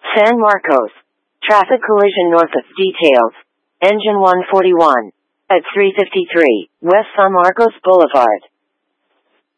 San Marcos. Traffic collision north of details. Engine 141. At 353 West San Marcos Boulevard.